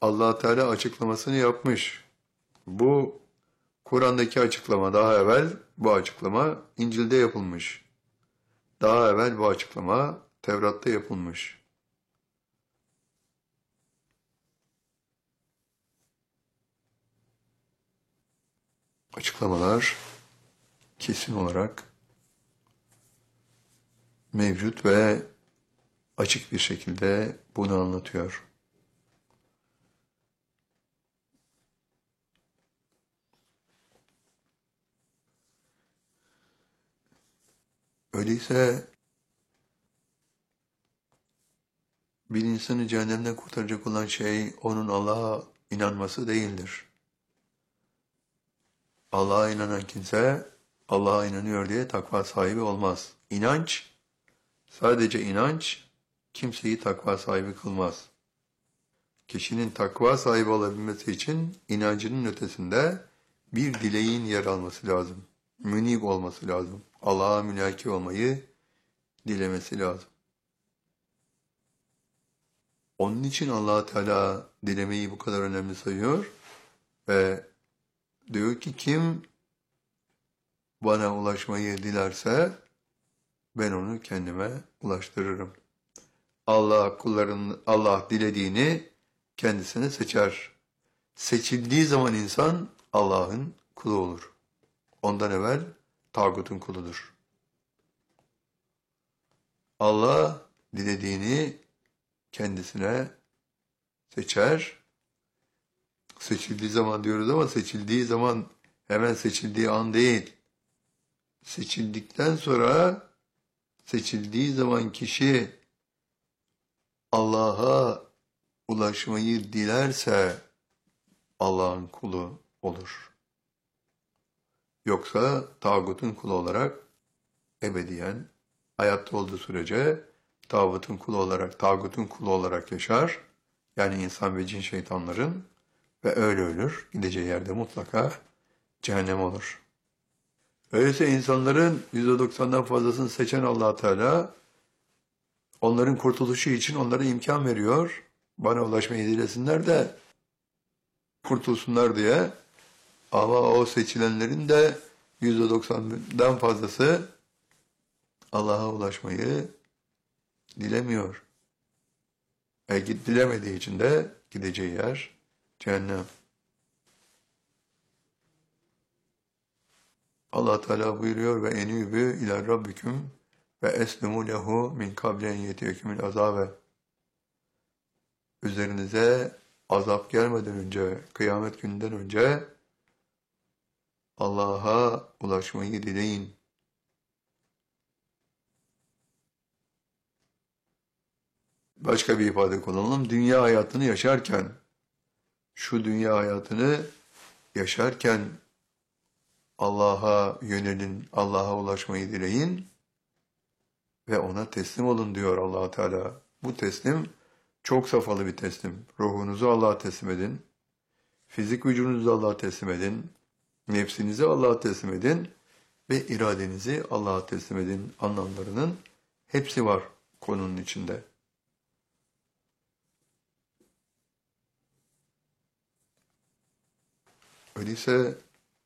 Allah Teala açıklamasını yapmış. Bu Kur'an'daki açıklama daha evvel bu açıklama İncil'de yapılmış. Daha evvel bu açıklama Tevrat'ta yapılmış. Açıklamalar kesin olarak mevcut ve açık bir şekilde bunu anlatıyor. Öyleyse bir insanı cehennemden kurtaracak olan şey onun Allah'a inanması değildir. Allah'a inanan kimse Allah'a inanıyor diye takva sahibi olmaz. İnanç, sadece inanç kimseyi takva sahibi kılmaz. Kişinin takva sahibi olabilmesi için inancının ötesinde bir dileğin yer alması lazım. Münib olması lazım. Allah'a mülaki olmayı dilemesi lazım. Onun için Allah Teala dilemeyi bu kadar önemli sayıyor ve diyor ki kim bana ulaşmayı dilerse ben onu kendime ulaştırırım. Allah dilediğini kendisine seçer. Seçildiği zaman insan Allah'ın kulu olur. Ondan evvel tağutun kuludur. Allah dilediğini kendisine seçer. Seçildiği zaman diyoruz ama seçildiği zaman hemen seçildiği an değil. Seçildikten sonra seçildiği zaman kişi Allah'a ulaşmayı dilerse Allah'ın kulu olur. Yoksa tağutun kulu olarak ebediyen hayatta olduğu sürece tağutun kulu olarak yaşar. Yani insan ve cin şeytanların ve öyle ölür. Gideceği yerde mutlaka cehennem olur. Öyleyse insanların %90'dan fazlasını seçen Allah Teala onların kurtuluşu için onlara imkan veriyor. Bana ulaşmayı dilesinler de kurtulsunlar diye. Ama o seçilenlerin de %90'dan fazlası Allah'a ulaşmayı dilemiyor. Dilemediği için de gideceği yer cehennem. Allah Teala buyuruyor ve enübü ila rabbiküm ve eslimu lehu min kablen yetiyekümül azabe. Üzerinize azap gelmeden önce, kıyamet gününden önce Allah'a ulaşmayı dileyin. Başka bir ifade kullanalım. Dünya hayatını yaşarken, şu dünya hayatını yaşarken Allah'a yönelin, Allah'a ulaşmayı dileyin ve ona teslim olun diyor Allah Teala. Bu teslim çok safhalı bir teslim. Ruhunuzu Allah'a teslim edin. Fizik vücudunuzu Allah'a teslim edin. Nefsinizi Allah'a teslim edin. Ve iradenizi Allah'a teslim edin anlamlarının hepsi var konunun içinde. Öyleyse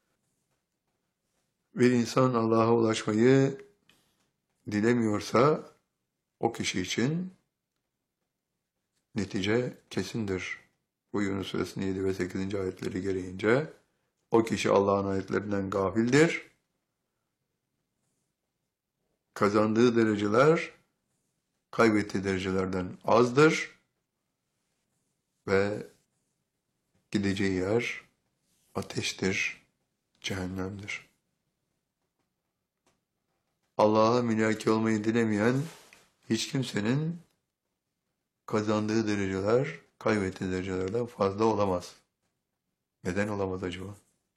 bir insan Allah'a ulaşmayı dilemiyorsa o kişi için netice kesindir. Bu Yunus Suresinin 7 ve 8. ayetleri gereğince o kişi Allah'ın ayetlerinden gafildir. Kazandığı dereceler kaybettiği derecelerden azdır ve gideceği yer ateştir, cehennemdir. Allah'a mülaki olmayı dilemeyen hiç kimsenin kazandığı dereceler kaybettiği derecelerden fazla olamaz. Neden olamaz acaba?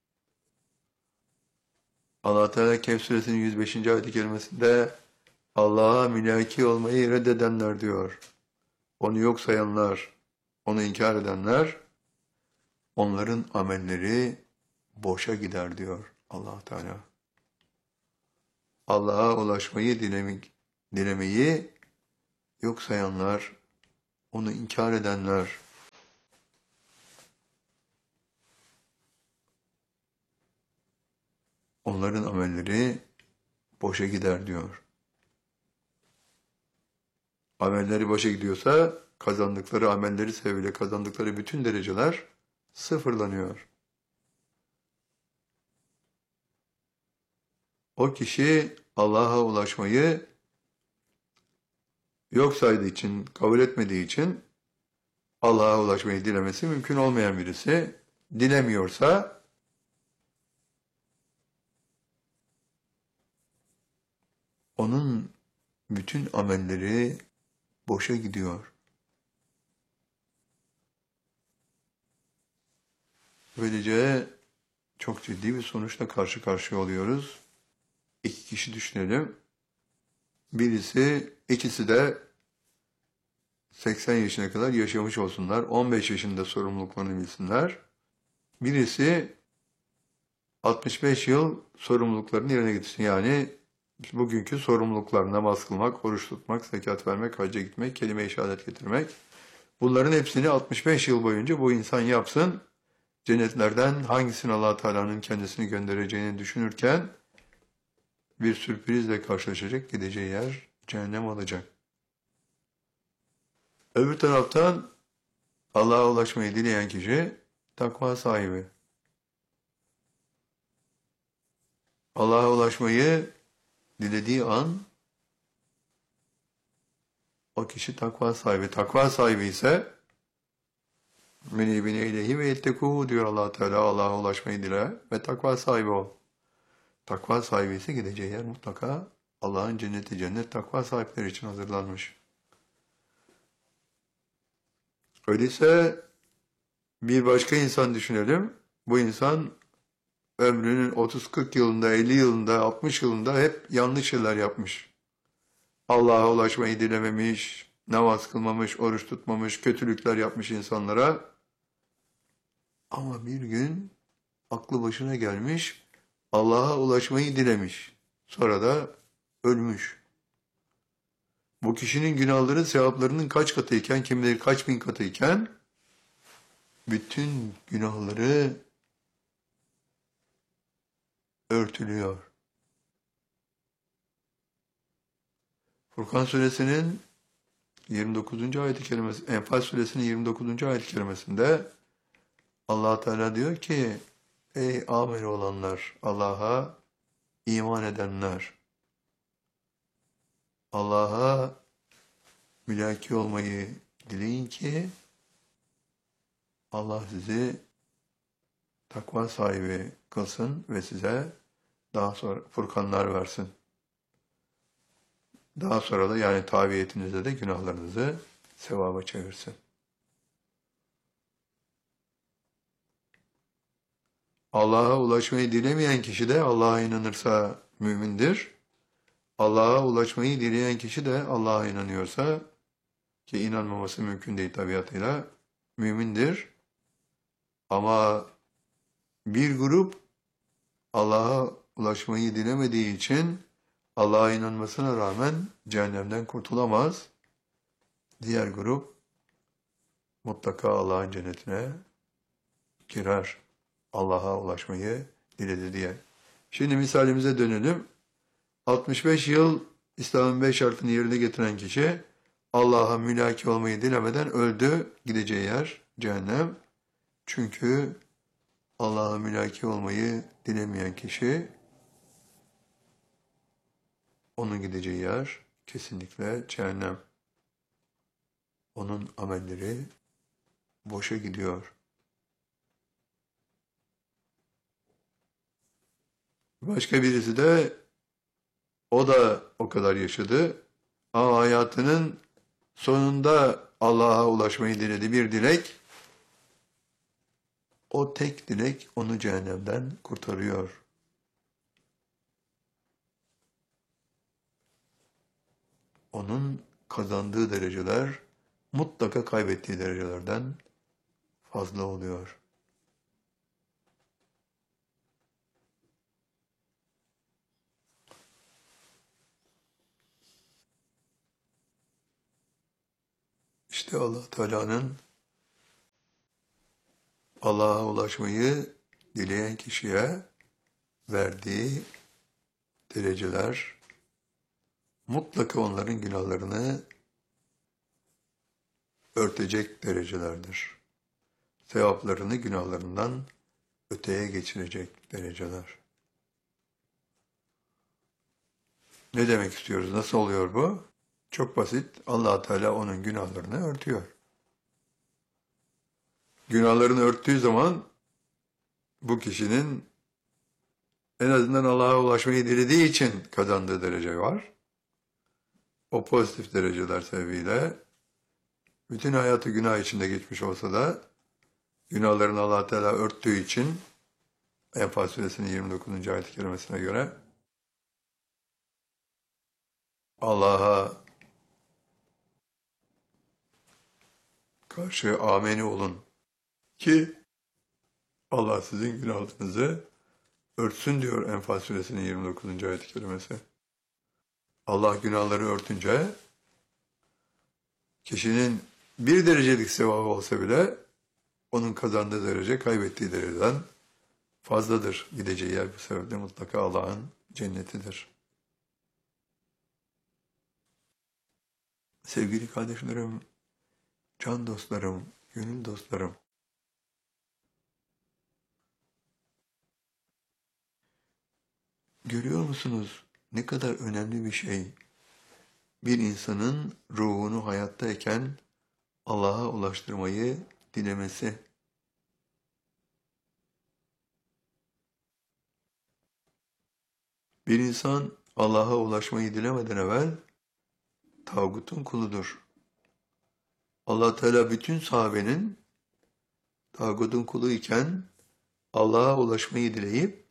Allah Teala Kehf suresinin 105. ayet-i kerimesinde Allah'a mülaki olmayı reddedenler diyor. Onu yok sayanlar, onu inkar edenler, onların amelleri boşa gider diyor Allah Teala. Allah'a ulaşmayı dilemeyi yok sayanlar, onu inkar edenler, onların amelleri boşa gider diyor. Amelleri boşa gidiyorsa kazandıkları amelleri sebebiyle kazandıkları bütün dereceler sıfırlanıyor. O kişi Allah'a ulaşmayı yok saydığı için, kabul etmediği için Allah'a ulaşmayı dilemesi mümkün olmayan birisi. Dilemiyorsa onun bütün amelleri boşa gidiyor. Böylece çok ciddi bir sonuçla karşı karşıya oluyoruz. İki kişi düşünelim. İkisi de 80 yaşına kadar yaşamış olsunlar. 15 yaşında sorumluluklarını bilsinler. Birisi 65 yıl sorumluluklarını yerine getirsin. Yani bugünkü sorumluluklar, namaz kılmak, oruç tutmak, zekat vermek, hacca gitmek, kelime-i şehadet getirmek. Bunların hepsini 65 yıl boyunca bu insan yapsın. Cennetlerden hangisini Allah Teala'nın kendisini göndereceğini düşünürken bir sürprizle karşılaşacak, gideceği yer cehennem olacak. Öbür taraftan Allah'a ulaşmayı dileyen kişi takva sahibi. Allah'a ulaşmayı dilediği an o kişi takva sahibi. Takva sahibi ise menibine ileyhi ve yettekû diyor Allah Teala. Allah'a ulaşmayı dile ve takva sahibi ol. Takva sahibi ise gideceği yer mutlaka Allah'ın cenneti, cennet takva sahipleri için hazırlanmış. Öyleyse bir başka insan düşünelim. Bu insan ömrünün 30-40 yılında, 50 yılında, 60 yılında hep yanlış şeyler yapmış. Allah'a ulaşmayı dilememiş, namaz kılmamış, oruç tutmamış, kötülükler yapmış insanlara. Ama bir gün aklı başına gelmiş, Allah'a ulaşmayı dilemiş. Sonra da ölmüş. Bu kişinin günahları sevaplarının kaç katıyken, kimileri kaç bin katıyken, bütün günahları örtülüyor. Furkan suresinin 29. ayet-i kerimesi, Enfal suresinin 29. ayet-i kerimesinde Allah Teala diyor ki, ey amel olanlar, Allah'a iman edenler, Allah'a mülaki olmayı dileyin ki Allah sizi takva sahibi kılsın ve size daha sonra furkanlar versin. Daha sonra da yani tabiyetinizde de günahlarınızı sevaba çevirsin. Allah'a ulaşmayı dilemeyen kişi de Allah'a inanırsa mümindir. Allah'a ulaşmayı dileyen kişi de Allah'a inanıyorsa, ki inanmaması mümkün değil tabiatıyla, mümindir. Ama bir grup Allah'a ulaşmayı dilemediği için Allah'a inanmasına rağmen cehennemden kurtulamaz. Diğer grup mutlaka Allah'ın cennetine girer. Allah'a ulaşmayı diledi diye. Şimdi misalimize dönelim. 65 yıl İslam'ın 5 şartını yerine getiren kişi Allah'a mülaki olmayı dilemeden öldü. Gideceği yer cehennem. Çünkü Allah'a mülaki olmayı dilemeyen kişi onun gideceği yer kesinlikle cehennem. Onun amelleri boşa gidiyor. Başka birisi de o da o kadar yaşadı ama hayatının sonunda Allah'a ulaşmayı diledi bir dilek. O tek dilek onu cehennemden kurtarıyor. Onun kazandığı dereceler mutlaka kaybettiği derecelerden fazla oluyor. İşte Allah Teala'nın Allah'a ulaşmayı dileyen kişiye verdiği dereceler mutlaka onların günahlarını örtecek derecelerdir. Sevaplarını günahlarından öteye geçirecek dereceler. Ne demek istiyoruz? Nasıl oluyor bu? Çok basit. Allah Teala onun günahlarını örtüyor. Günahlarını örttüğü zaman bu kişinin en azından Allah'a ulaşmayı dilediği için kazandığı derece var. O pozitif dereceler sebebiyle bütün hayatı günah içinde geçmiş olsa da günahlarını Allah Teala örttüğü için Enfal Suresinin 29. ayet-i kerimesine göre Allah'a karşı ameni olun ki Allah sizin günahlarınızı örtsün diyor Enfal Suresinin 29. ayet-i kerimesi. Allah günahları örtünce kişinin bir derecelik sevabı olsa bile onun kazandığı derece kaybettiği dereceden fazladır. Gideceği yer bu sebeple mutlaka Allah'ın cennetidir. Sevgili kardeşlerim, can dostlarım, gönül dostlarım, görüyor musunuz ne kadar önemli bir şey bir insanın ruhunu hayattayken Allah'a ulaştırmayı dilemesi. Bir insan Allah'a ulaşmayı dilemeden evvel tağutun kuludur. Allah Teala bütün sahabenin tağutun kulu iken Allah'a ulaşmayı dileyip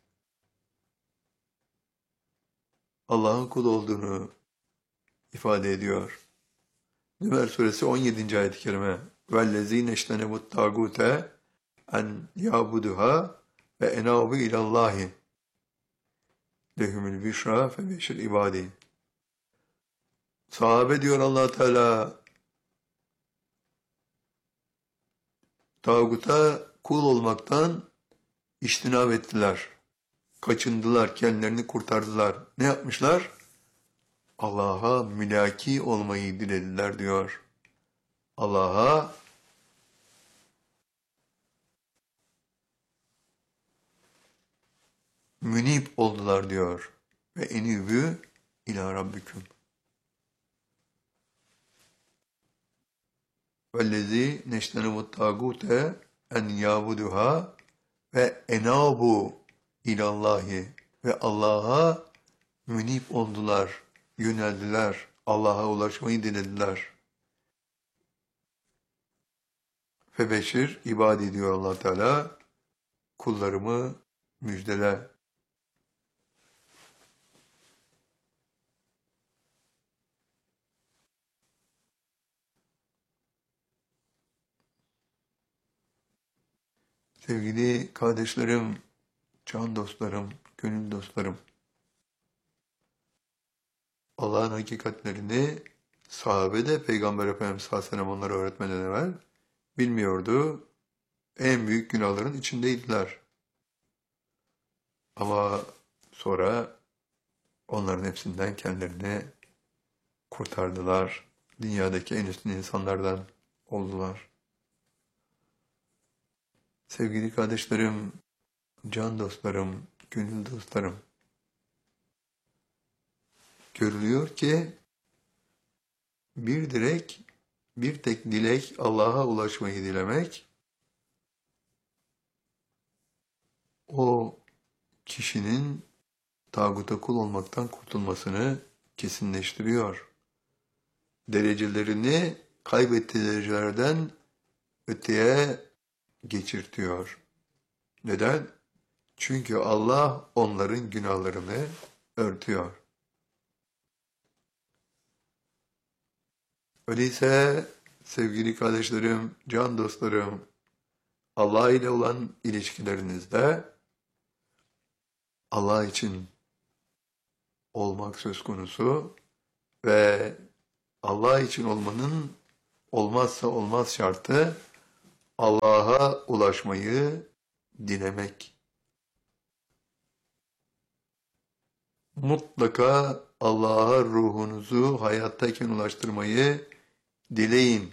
Allah'ın kulu olduğunu ifade ediyor. Zümer suresi 17. ayet-i kerime وَالَّذ۪ينَ اَشْتَنَبُ التَّاغُوتَ اَنْ يَعْبُدُهَا وَاَنَابُ اِلَى اللّٰهِ لَهُمُ الْبِشْرَى فَبَشِّرْ ibadi. Sahabe diyor Allah Teala tağuta kul olmaktan içtinab ettiler. Kaçındılar, kendilerini kurtardılar. Ne yapmışlar? Allah'a mülaki olmayı dilediler diyor. Allah'a münib oldular diyor. Ve enibü ila rabbiküm. Vellezî neştenebut tâgûte en yâbuduhâ ve enâbu ilallâhi ve Allah'a münib oldular, yöneldiler, Allah'a ulaşmayı dilediler. Febeşir ibadi diyor Allah Teala, kullarımı müjdele. Sevgili kardeşlerim, can dostlarım, gönül dostlarım, Allah'ın hakikatlerini sahabe de Peygamber Efendimiz sallallahu aleyhi ve sellem onları öğretmeden evvel bilmiyordu. En büyük günahların içindeydiler. Ama sonra onların hepsinden kendilerini kurtardılar. Dünyadaki en üstün insanlardan oldular. Sevgili kardeşlerim, can dostlarım, gönül dostlarım, görülüyor ki bir tek dilek Allah'a ulaşmayı dilemek, o kişinin tağuta kul olmaktan kurtulmasını kesinleştiriyor. Derecelerini kaybettiği derecelerden öteye geçirtiyor. Neden? Çünkü Allah onların günahlarını örtüyor. Öyleyse sevgili kardeşlerim, can dostlarım, Allah ile olan ilişkilerinizde Allah için olmak söz konusu ve Allah için olmanın olmazsa olmaz şartı Allah'a ulaşmayı dilemek. Mutlaka Allah'a ruhunuzu hayattayken ulaştırmayı dileyin.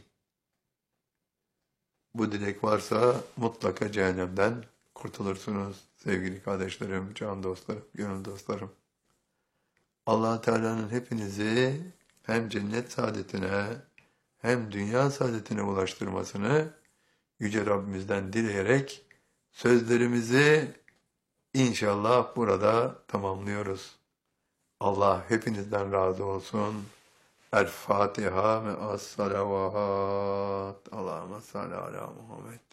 Bu dilek varsa mutlaka cehennemden kurtulursunuz sevgili kardeşlerim, can dostlarım, gönül dostlarım. Allah Teala'nın hepinizi hem cennet saadetine hem dünya saadetine ulaştırmasını Yüce Rabbimizden dileyerek sözlerimizi inşallah burada tamamlıyoruz. Allah hepinizden razı olsun. El Fatiha ve as-salavat. Allahümme salli ala Muhammed.